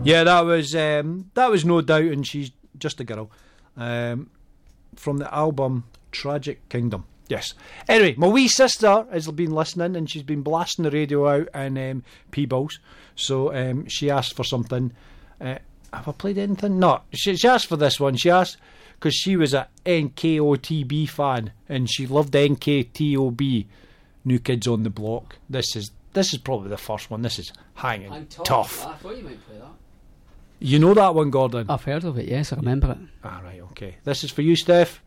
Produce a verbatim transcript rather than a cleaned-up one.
Yeah, that was um, that was No Doubt, and She's Just a Girl, um, from the album Tragic Kingdom. Yes. Anyway, my wee sister has been listening, and she's been blasting the radio out in um, Peebles. So um, she asked for something. Uh, have I played anything? No. She, she asked for this one. She asked because she was a N K O T B fan, and she loved N K T O B, New Kids on the Block. This is this is probably the first one. This is hanging I'm tough. I thought you might play that. You know that one, Gordon? I've heard of it, yes, I remember it. Ah, right, okay. This is for you, Steph.